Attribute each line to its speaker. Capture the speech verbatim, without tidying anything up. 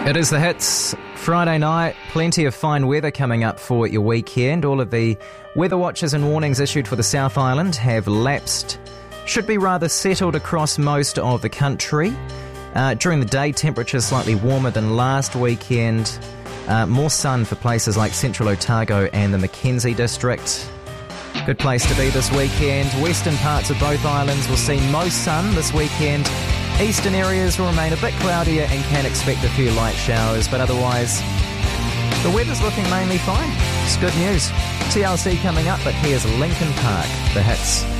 Speaker 1: It is the hits. Friday night, plenty of fine weather coming up for your weekend. All of the weather watches and warnings issued for the South Island have lapsed. Should be rather settled across most of the country. Uh, during the day, temperatures slightly warmer than last weekend. Uh, more sun for places like Central Otago and the Mackenzie district. Good place to be this weekend. Western parts of both islands will see most sun this weekend. Eastern areas will remain a bit cloudier and can expect a few light showers, but otherwise the weather's looking mainly fine. It's good news. T L C coming up, but here's Linkin Park, the hits.